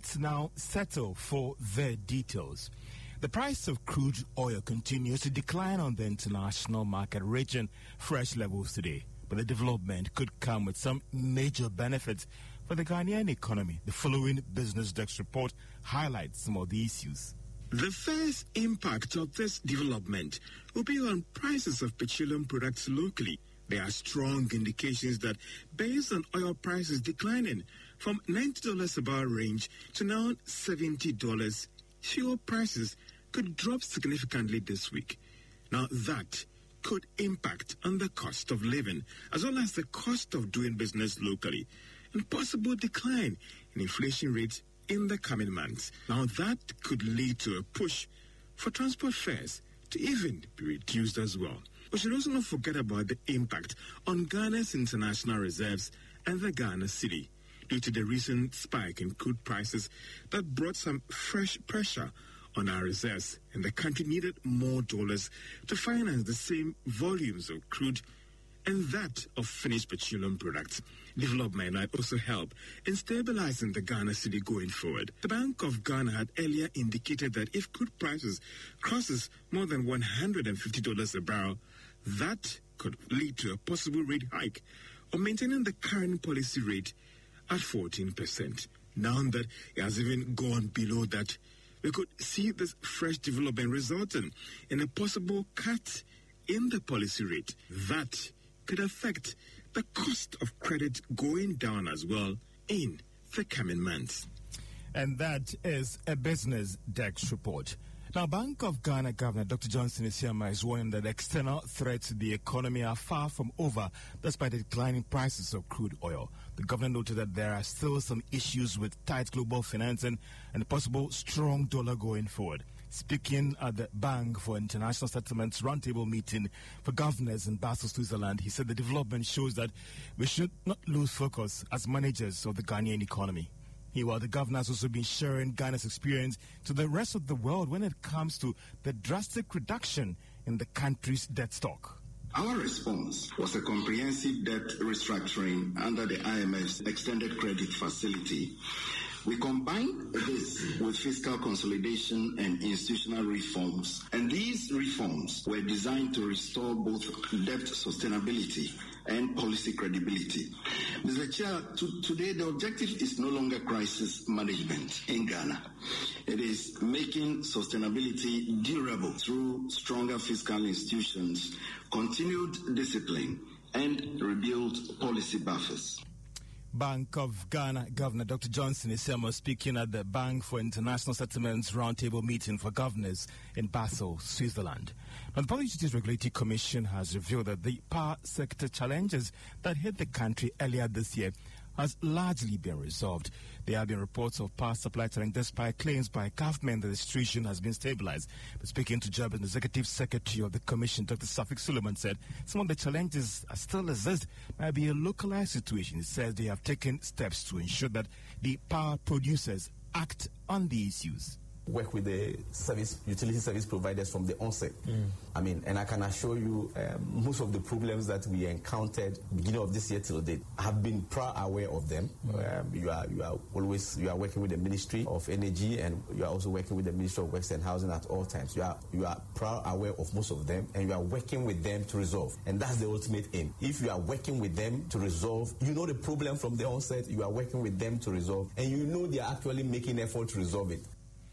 Let's now settle for the details. The price of crude oil continues to decline on the international market, reaching fresh levels today. But the development could come with some major benefits for the Ghanaian economy. The following Business Desk report highlights some of the issues. The first impact of this development will be on prices of petroleum products locally. There are strong indications that based on oil prices declining from $90 a barrel range to now $70, fuel prices could drop significantly this week. Now that could impact on the cost of living as well as the cost of doing business locally and possible decline in inflation rates in the coming months. Now that could lead to a push for transport fares to even be reduced as well. We should also not forget about the impact on Ghana's international reserves and the Ghana cedi due to the recent spike in crude prices that brought some fresh pressure on our reserves, and the country needed more dollars to finance the same volumes of crude and that of finished petroleum products. Development might also help in stabilizing the Ghana cedi going forward. The Bank of Ghana had earlier indicated that if crude prices crosses more than $150 a barrel, that could lead to a possible rate hike or maintaining the current policy rate at 14%. Now that it has even gone below that, we could see this fresh development resulting in a possible cut in the policy rate. That could affect the cost of credit going down as well in the coming months. And that is a Business Desk report. Now, Bank of Ghana Governor Dr. Johnson Isiama is warning that external threats to the economy are far from over despite the declining prices of crude oil. The governor noted that there are still some issues with tight global financing and a possible strong dollar going forward. Speaking at the Bank for International Settlements Roundtable meeting for governors in Basel, Switzerland, he said the development shows that we should not lose focus as managers of the Ghanaian economy. Meanwhile, the governor has also been sharing Ghana's experience to the rest of the world when it comes to the drastic reduction in the country's debt stock. Our response was a comprehensive debt restructuring under the IMF's extended credit facility. We combined this with fiscal consolidation and institutional reforms, and these reforms were designed to restore both debt sustainability and policy credibility. Mr. Chair, today the objective is no longer crisis management in Ghana. It is making sustainability durable through stronger fiscal institutions, continued discipline, and rebuild policy buffers. Bank of Ghana Governor Dr. Johnson Isiama speaking at the Bank for International Settlements Roundtable meeting for governors in Basel, Switzerland. Now, the Public Utilities Regulatory Commission has revealed that the power sector challenges that hit the country earlier this year has largely been resolved. There have been reports of power supply challenges despite claims by government that the situation has been stabilized. But speaking to Job, the Executive Secretary of the Commission, Dr. Safik Suleiman, said some of the challenges that still exist might be a localized situation. He says they have taken steps to ensure that the power producers act on the issues. Work with the utility service providers from the onset. And I can assure you most of the problems that we encountered beginning of this year till date have been aware of them. You are working with the Ministry of Energy, and you are also working with the Ministry of Works and Housing at all times. You are aware of most of them, and you are working with them to resolve. And that's the ultimate aim. If you are working with them to resolve, you know the problem from the onset, you are working with them to resolve, and you know they are actually making effort to resolve it.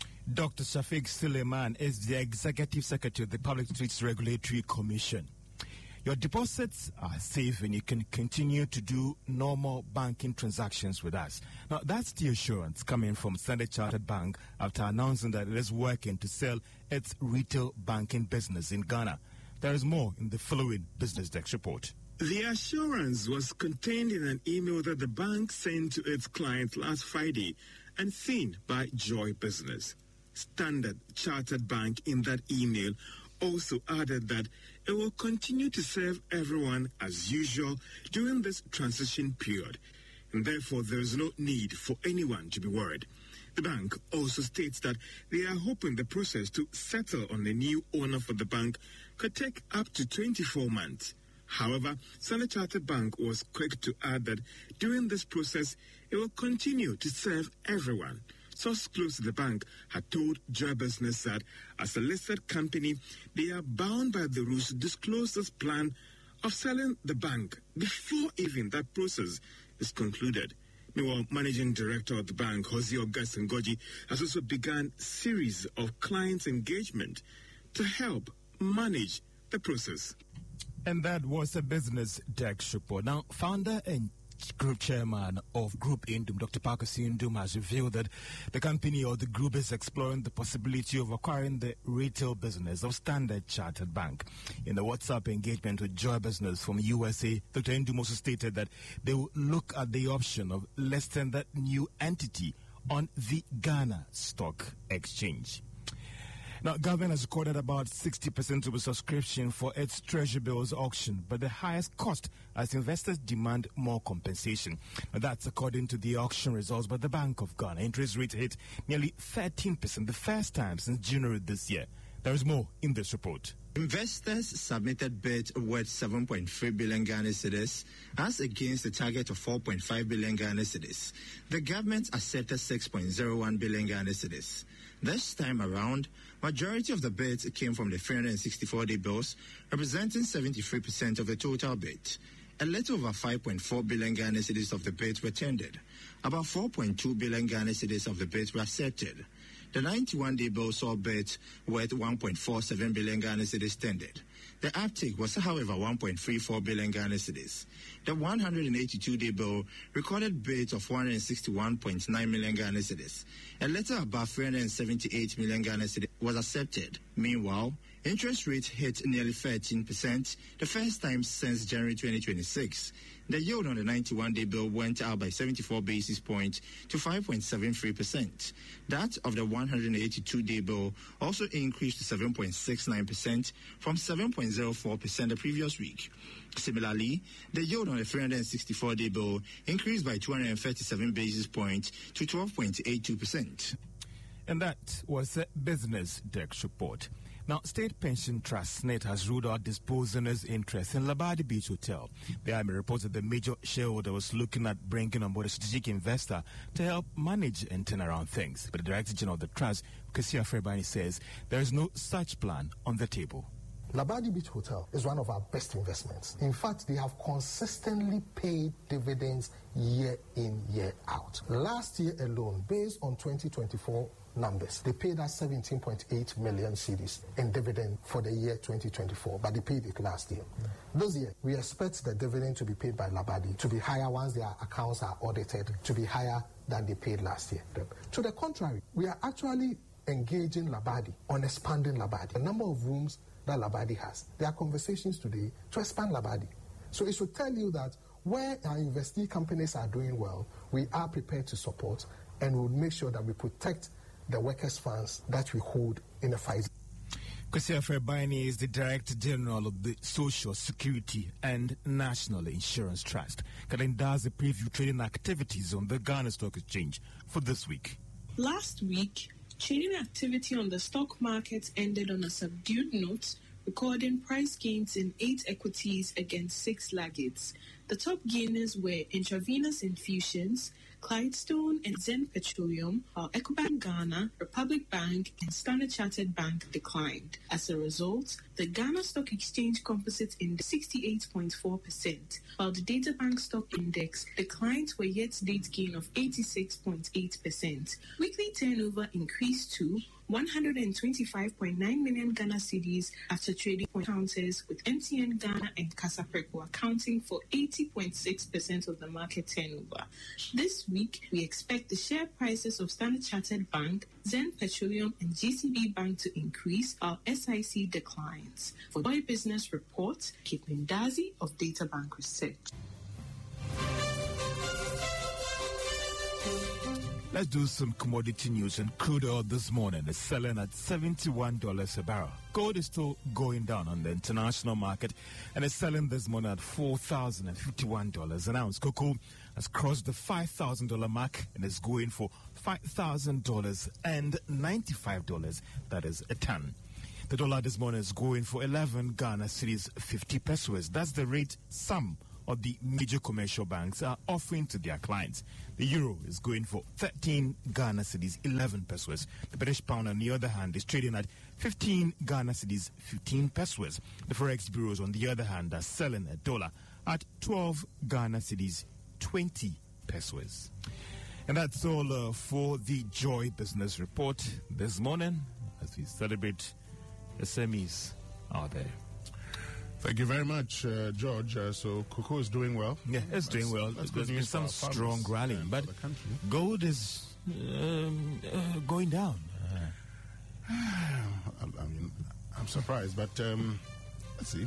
Dr. Safik Suleiman is the Executive Secretary of the Public Utilities Regulatory Commission. Your deposits are safe and you can continue to do normal banking transactions with us. Now, that's the assurance coming from Standard Chartered Bank after announcing that it is working to sell its retail banking business in Ghana. There is more in the following Business Desk report. The assurance was contained in an email that the bank sent to its clients last Friday and seen by Joy Business. Standard Chartered Bank in that email also added that it will continue to serve everyone as usual during this transition period, and therefore there is no need for anyone to be worried. The bank also states that they are hoping the process to settle on the new owner for the bank could take up to 24 months. However, Standard Chartered Bank was quick to add that during this process, it will continue to serve everyone. source close to the bank had told Joy Business that as a listed company, they are bound by the rules to disclose this plan of selling the bank before even that process is concluded. Meanwhile, Managing Director of the bank, Jose Augustin Goji, has also begun a series of client engagement to help manage the process. And that was a Business Desk report. Now, founder and Group Chairman of Group Indum, Dr. Parkwasi Indum, has revealed that the company or the group is exploring the possibility of acquiring the retail business of Standard Chartered Bank. In the WhatsApp engagement with Joy Business from USA, Dr. Indum also stated that they will look at the option of listing that new entity on the Ghana Stock Exchange. Now, government has recorded about 60% of the subscription for its treasury bills auction, but the highest cost as investors demand more compensation. Now, that's according to the auction results by the Bank of Ghana. Interest rate hit nearly 13%, the first time since January this year. There is more in this report. Investors submitted bids worth 7.3 billion Ghana cedis as against the target of 4.5 billion Ghana cedis. The government accepted 6.01 billion Ghana cedis. This time around, majority of the bids came from the 364-day bills, representing 73% of the total bid. A little over 5.4 billion Ghana cedis of the bids were tendered. About 4.2 billion Ghana cedis of the bids were accepted. The 91-day bill saw bids worth 1.47 billion Ghana cedis tendered. The uptake was, however, 1.34 billion Ghana cedis. The 182-day bill recorded bids of 461.9 million Ghana cedis. A little above 378 million Ghana cedis was accepted. Meanwhile, interest rates hit nearly 13%, the first time since January 2026. The yield on the 91-day bill went up by 74 basis points to 5.73%. That of the 182-day bill also increased to 7.69% from 7.04% the previous week. Similarly, the yield on the 364-day bill increased by 237 basis points to 12.82%. And that was a Business Desk report. Now, State Pension Trust SNET has ruled out disposing its interest in Labadi Beach Hotel. The IME reports that the major shareholder was looking at bringing on board a strategic investor to help manage and turn around things. But the Director General of the Trust, Kwesi Afrabani, says there is no such plan on the table. Labadi Beach Hotel is one of our best investments. In fact, they have consistently paid dividends year in, year out. Last year alone, based on 2024 numbers, they paid us 17.8 million cedis in dividend for the year 2024, but they paid it last year. This year, we expect the dividend to be paid by Labadi to be higher once their accounts are audited, to be higher than they paid last year. To the contrary, we are actually engaging Labadi on expanding Labadi. The number of rooms that Labadi has. There are conversations today to expand Labadi. So it should tell you that where our investee companies are doing well, we are prepared to support and we'll make sure that we protect the workers' funds that we hold in a fight. Kwesi Afrabani is the Director General of the Social Security and National Insurance Trust. Karen does the preview trading activities on the Ghana Stock Exchange for this week. Last week, trading activity on the stock market ended on a subdued note, recording price gains in 8 equities against 6 laggards. The top gainers were Intravenous Infusions, Clydestone and Zen Petroleum, while Ecobank Ghana, Republic Bank, and Standard Chartered Bank declined. As a result, the Ghana Stock Exchange Composite Index 68.4%, while the Data Bank Stock Index declined to a year-to-date gain of 86.8%. Weekly turnover increased to 125.9 million Ghana cedis after trading counters, with MTN Ghana and Casapreco accounting for 80.6% of the market turnover. This week, we expect the share prices of Standard Chartered Bank, Zen Petroleum, and GCB Bank to increase, while SIC declines. For Joy Business Report, Kip Ndazi of Data Bank Research. Let's do some commodity news. And crude oil this morning is selling at $71 a barrel. Gold is still going down on the international market and is selling this morning at $4,051 an ounce. Cocoa has crossed the $5,000 mark and is going for $5,095. That is a ton. The dollar this morning is going for 11 Ghana cedis 50 pesos. That's the rate some of the major commercial banks are offering to their clients. The euro is going for 13 Ghana cedis, 11 pesos. The British pound, on the other hand, is trading at 15 Ghana cedis, 15 pesos. The forex bureaus, on the other hand, are selling a dollar at 12 Ghana cedis, 20 pesos. And that's all for the Joy Business Report this morning as we celebrate SMEs out there. Thank you very much, George. So cocoa is doing well. Yeah, it's doing well. That's There's good been news some for our strong farmers rallying, but for the country. gold is going down. I mean, I'm surprised, but let's see.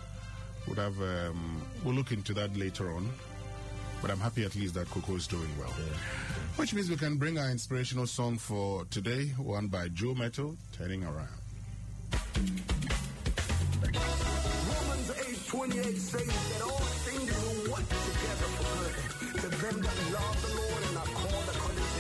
We'll look into that later on. But I'm happy at least that cocoa is doing well. Yeah. Which means we can bring our inspirational song for today, one by Joe Mettle, Turning Around. Romans 8:28 says that all things will work together for good to them that love the Lord